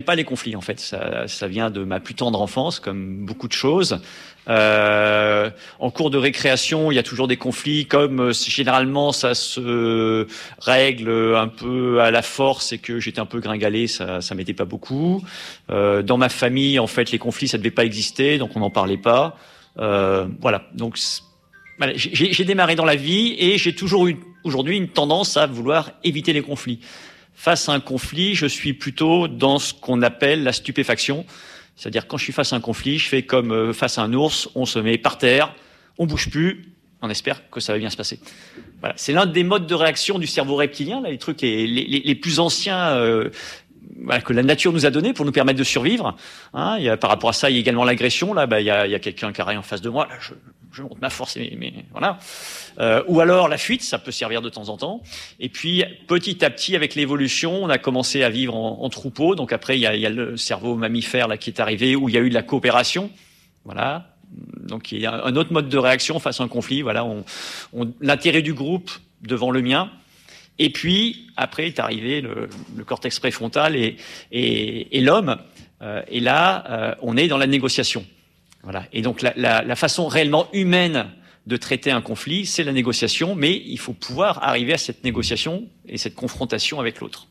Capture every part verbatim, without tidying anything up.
pas les conflits en fait. Ça, ça vient de ma plus tendre enfance, comme beaucoup de choses. Euh, en cours de récréation, il y a toujours des conflits. Comme euh, généralement ça se règle un peu à la force et que j'étais un peu gringalé, ça, ça m'aidait pas beaucoup. Euh, dans ma famille, en fait, les conflits ça devait pas exister, donc on n'en parlait pas. Euh, voilà. Donc voilà, j'ai, j'ai démarré dans la vie et j'ai toujours eu aujourd'hui une tendance à vouloir éviter les conflits. Face à un conflit, je suis plutôt dans ce qu'on appelle la stupéfaction. C'est-à-dire, quand je suis face à un conflit, je fais comme face à un ours, on se met par terre, on bouge plus, on espère que ça va bien se passer. Voilà. C'est l'un des modes de réaction du cerveau reptilien, là, les trucs les, les, les plus anciens euh, voilà, que la nature nous a donnés pour nous permettre de survivre. Hein, il y a, par rapport à ça, il y a également l'agression. Là, bah, il y a, il y a quelqu'un qui arrive en face de moi. Là, je, je montre ma force, mais, mais voilà. Euh, ou alors la fuite, ça peut servir de temps en temps. Et puis petit à petit, avec l'évolution, on a commencé à vivre en, en troupeau. Donc après, il y a, il y a le cerveau mammifère là qui est arrivé, où il y a eu de la coopération. Voilà. Donc il y a un autre mode de réaction face à un conflit. Voilà, on, on, l'intérêt du groupe devant le mien. Et puis après est arrivé le, le cortex préfrontal et, et, et l'homme. Euh, et là, euh, on est dans la négociation. Voilà. Et donc la, la, la façon réellement humaine de traiter un conflit, c'est la négociation, mais il faut pouvoir arriver à cette négociation et cette confrontation avec l'autre.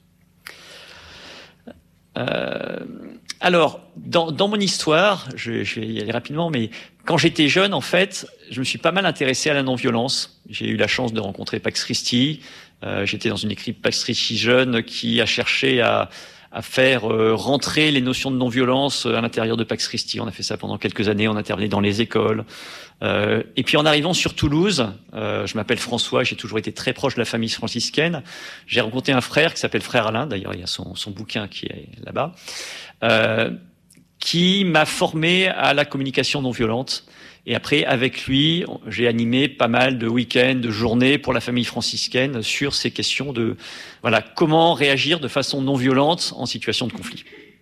Euh, alors, dans, dans mon histoire, je, je vais y aller rapidement, mais quand j'étais jeune, en fait, je me suis pas mal intéressé à la non-violence. J'ai eu la chance de rencontrer Pax Christi. Euh, j'étais dans une équipe Pax Christi jeune qui a cherché à à faire euh, rentrer les notions de non-violence à l'intérieur de Pax Christi. On a fait ça pendant quelques années, on intervenait dans les écoles. Euh, et puis en arrivant sur Toulouse, euh, je m'appelle François, j'ai toujours été très proche de la famille franciscaine. J'ai rencontré un frère qui s'appelle Frère Alain, d'ailleurs il y a son, son bouquin qui est là-bas, euh, qui m'a formé à la communication non violente. Et après, avec lui, j'ai animé pas mal de week-ends, de journées pour la famille franciscaine sur ces questions de, voilà, comment réagir de façon non violente en situation de conflit.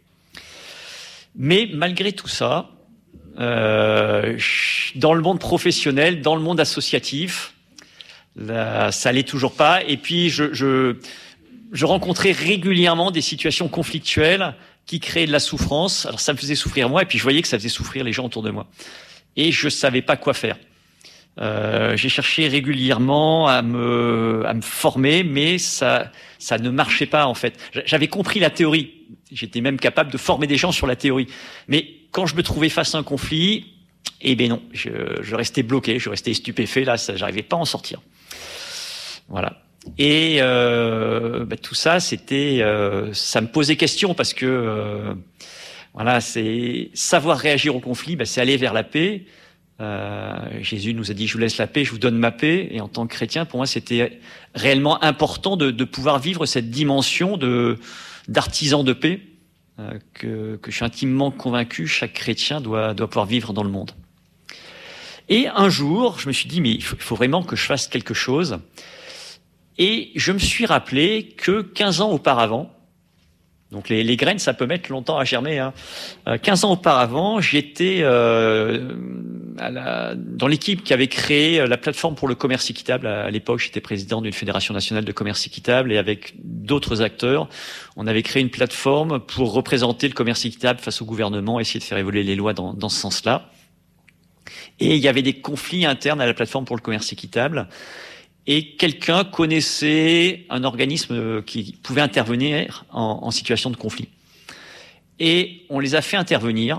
Mais malgré tout ça, euh, dans le monde professionnel, dans le monde associatif, là, ça allait toujours pas. Et puis, je, je, je rencontrais régulièrement des situations conflictuelles qui créaient de la souffrance. Alors, ça me faisait souffrir moi, et puis je voyais que ça faisait souffrir les gens autour de moi. Et je savais pas quoi faire. Euh, j'ai cherché régulièrement à me, à me former, mais ça, ça ne marchait pas en fait. J'avais compris la théorie. J'étais même capable de former des gens sur la théorie. Mais quand je me trouvais face à un conflit, eh ben non, je, je restais bloqué, je restais stupéfait. Là, ça, j'arrivais pas à en sortir. Voilà. Et euh, bah, tout ça, c'était, euh, ça me posait question parce que. Euh, Voilà, c'est savoir réagir au conflit, ben c'est aller vers la paix. Euh, Jésus nous a dit, je vous laisse la paix, je vous donne ma paix. Et en tant que chrétien, pour moi, c'était réellement important de, de pouvoir vivre cette dimension de d'artisan de paix euh, que, que je suis intimement convaincu chaque chrétien doit doit pouvoir vivre dans le monde. Et un jour, je me suis dit, mais il faut, il faut vraiment que je fasse quelque chose. Et je me suis rappelé que quinze ans auparavant, donc les, les graines, ça peut mettre longtemps à germer. Hein. Euh, quinze ans auparavant, j'étais euh, à la, dans l'équipe qui avait créé la plateforme pour le commerce équitable. À, à l'époque, j'étais président d'une fédération nationale de commerce équitable et avec d'autres acteurs, on avait créé une plateforme pour représenter le commerce équitable face au gouvernement, essayer de faire évoluer les lois dans, dans ce sens-là. Et il y avait des conflits internes à la plateforme pour le commerce équitable. Et quelqu'un connaissait un organisme qui pouvait intervenir en, en situation de conflit. Et on les a fait intervenir.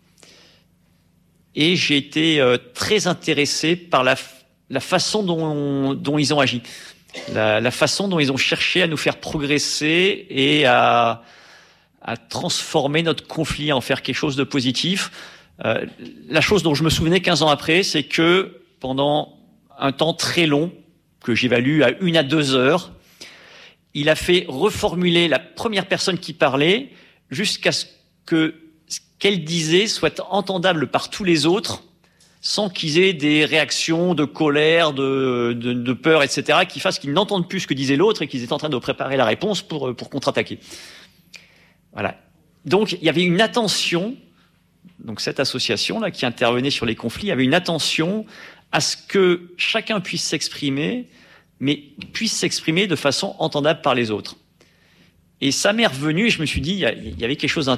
Et j'ai été euh, très intéressé par la, la façon dont, dont ils ont agi. La, la façon dont ils ont cherché à nous faire progresser et à, à transformer notre conflit, à en faire quelque chose de positif. Euh, la chose dont je me souvenais quinze ans après, c'est que pendant un temps très long, que j'évalue à une à deux heures, il a fait reformuler la première personne qui parlait jusqu'à ce que ce qu'elle disait soit entendable par tous les autres, sans qu'ils aient des réactions de colère, de, de, de peur, et cetera, qui fassent qu'ils n'entendent plus ce que disait l'autre et qu'ils étaient en train de préparer la réponse pour, pour contre-attaquer. Voilà. Donc, il y avait une attention, donc cette association-là qui intervenait sur les conflits, avait une attention à ce que chacun puisse s'exprimer, mais puisse s'exprimer de façon entendable par les autres. Et ça m'est revenu et je me suis dit, il y avait quelque chose